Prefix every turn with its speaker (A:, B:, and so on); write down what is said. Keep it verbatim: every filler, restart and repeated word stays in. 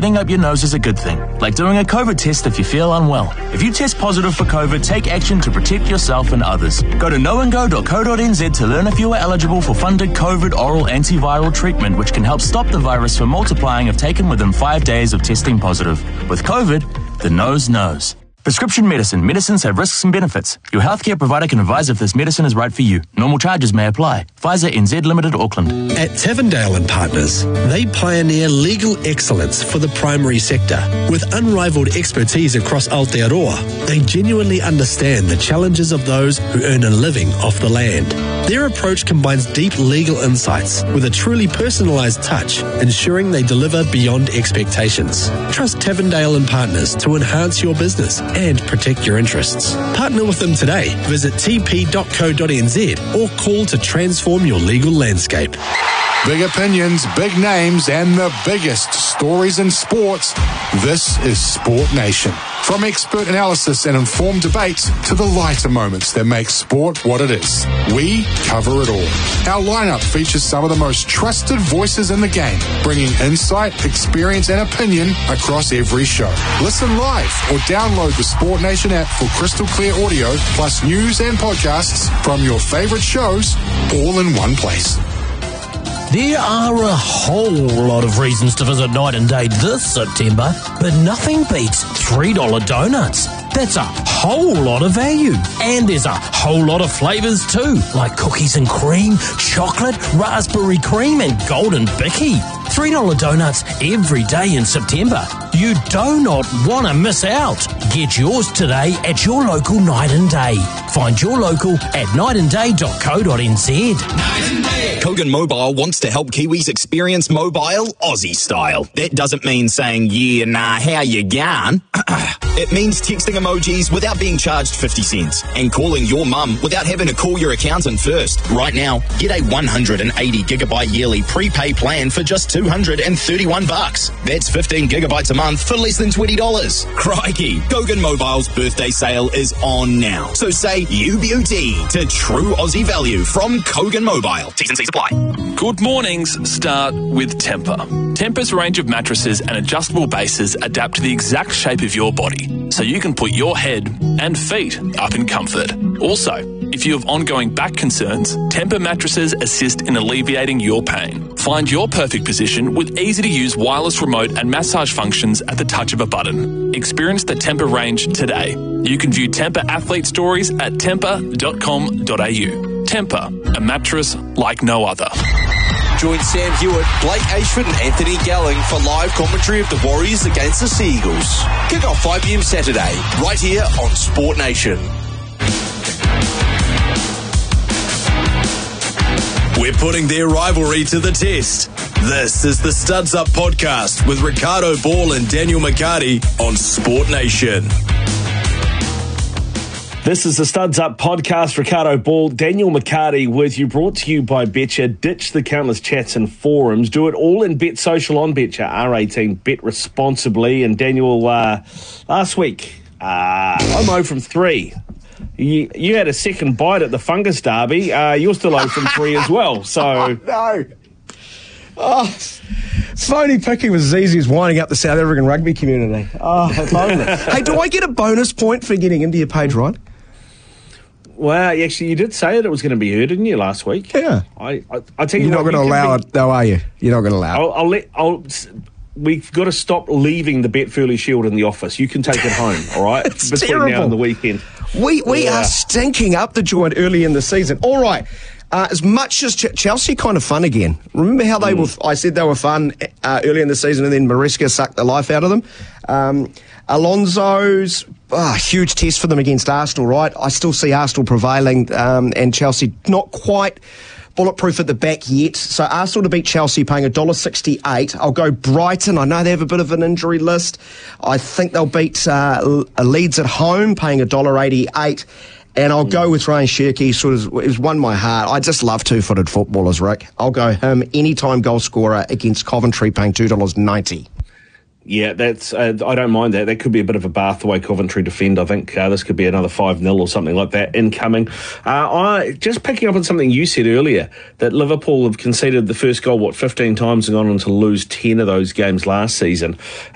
A: getting up your nose is a good thing, like doing a COVID test if you feel unwell. If you test positive for COVID, take action to protect yourself and others. Go to knowandgo dot co dot n z to learn if you are eligible for funded COVID oral antiviral treatment, which can help stop the virus from multiplying if taken within five days of testing positive. With COVID, the nose knows. Prescription medicine. Medicines have risks and benefits. Your healthcare provider can advise if this medicine is right for you. Normal charges may apply. Pfizer N Z Limited, Auckland.
B: At Tavendale and Partners, they pioneer legal excellence for the primary sector. With unrivaled expertise across Aotearoa, they genuinely understand the challenges of those who earn a living off the land. Their approach combines deep legal insights with a truly personalised touch, ensuring they deliver beyond expectations. Trust Tavendale and Partners to enhance your business and protect your interests. Partner with them today. Visit t p dot co dot n z or call to transform your legal landscape.
C: Big opinions, big names, and the biggest stories in sports. This is Sport Nation. From expert analysis and informed debates to the lighter moments that make sport what it is, we cover it all. Our lineup features some of the most trusted voices in the game, bringing insight, experience, and opinion across every show. Listen live or download the Sport Nation app for crystal clear audio, plus news and podcasts from your favorite shows, all in one place.
D: There are a whole lot of reasons to visit Night and Day this September, but nothing beats three dollar donuts. That's a whole lot of value. And there's a whole lot of flavours too, like cookies and cream, chocolate, raspberry cream and golden bicky. three dollar donuts every day in September. You do not want to miss out. Get yours today at your local Night and Day. Find your local at night and day dot co dot n z.
E: Night and Day. Kogan Mobile wants to help Kiwis experience mobile Aussie style. That doesn't mean saying, yeah, nah, how you going? It means texting emojis without being charged fifty cents and calling your mum without having to call your accountant first. Right now, get a one hundred eighty gigabyte yearly prepay plan for just two hundred thirty-one bucks. That's fifteen gigabytes a month for less than twenty dollars. Crikey, Kogan Mobile's birthday sale is on now. So say you beauty to true Aussie value from Kogan Mobile. T's and C's apply.
F: Good mornings start with Temper. Temper's range of mattresses and adjustable bases adapt to the exact shape of your body, so you can put your head and feet up in comfort. Also, if you have ongoing back concerns, Temper mattresses assist in alleviating your pain. Find your perfect position with easy-to-use wireless remote and massage functions at the touch of a button. Experience the Temper range today. You can view Temper athlete stories at temper dot com dot a u. Temper, a mattress like no other.
G: Join Sam Hewitt, Blake Ashford and Anthony Galling for live commentary of the Warriors against the Seagulls. Kick off five p m Saturday, right here on Sport Nation.
B: We're putting their rivalry to the test. This is the Studs Up podcast with Ricardo Ball and Daniel McCarty on Sport Nation.
H: This is the Studs Up podcast. Ricardo Ball, Daniel McCarty with you, brought to you by Betcha. Ditch the countless chats and forums. Do it all in Bet Social on Betcha. R eighteen, bet responsibly. And Daniel, uh, last week, uh, I'm zero from three. You, you had a second bite at the Fungus Derby. Uh, you're still zero from three as well. So
I: oh, no. Oh, phony picking was as easy as winding up the South African rugby community. Oh, if only. Hey, do I get a bonus point for getting into your page right?
H: Well, actually, you did say that it was going to be heard, didn't you, last week?
I: Yeah.
H: I, I, I tell you
I: You're
H: what,
I: not going to allow be, it, though, are you? You're not going to allow
H: I'll,
I: it.
H: I'll let. I'll. We've got to stop leaving the Betfairley Shield in the office. You can take it home, all right?
I: It's
H: Between
I: terrible.
H: now and the weekend.
I: We we
H: yeah.
I: are stinking up the joint early in the season. All right. Uh, as much as Ch- Chelsea kind of fun again. Remember how they mm. were, I said they were fun uh, early in the season and then Maresca sucked the life out of them? Um, Alonso's oh, huge test for them against Arsenal, right? I still see Arsenal prevailing um, and Chelsea not quite bulletproof at the back yet. So Arsenal to beat Chelsea paying one dollar sixty-eight. I'll go Brighton. I know they have a bit of an injury list. I think they'll beat uh, Leeds at home paying one dollar eighty-eight. And I'll go with Ryan Cherki. Sort of, it's won my heart. I just love two-footed footballers, Rick. I'll go him anytime goal scorer against Coventry paying two dollars ninety.
H: Yeah, that's. Uh, I don't mind that. That could be a bit of a bath the way Coventry defend. I think uh, this could be another five nil or something like that incoming. Uh, I just picking up on something you said earlier, that Liverpool have conceded the first goal, what, fifteen times and gone on to lose ten of those games last season.